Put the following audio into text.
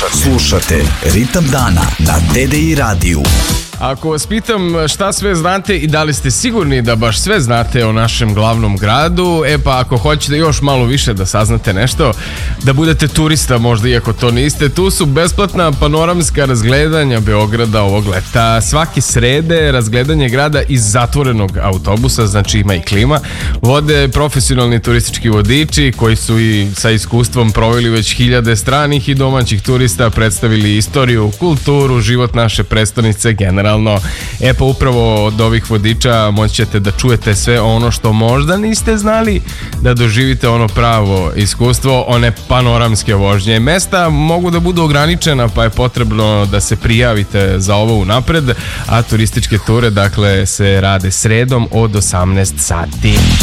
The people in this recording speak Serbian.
Slušate Ritam dana na TDI radiju. Ako vas pitam šta sve znate i da li ste sigurni da baš sve znate o našem glavnom gradu, pa ako hoćete još malo više da saznate nešto, da budete turista možda iako to niste, tu su besplatna panoramska razgledanja Beograda ovog leta. Svake srede razgledanje grada iz zatvorenog autobusa, znači ima i klima, vode profesionalni turistički vodiči koji su i sa iskustvom proveli već hiljade stranih i domaćih turista, predstavili istoriju, kulturu, život naše prestonice generalno. Pa upravo od ovih vodiča moći ćete da čujete sve ono što možda niste znali, da doživite ono pravo iskustvo, one panoramske vožnje. Mesta mogu da budu ograničena, pa je potrebno da se prijavite za ovo unapred, a turističke ture dakle se rade sredom od 18 sati.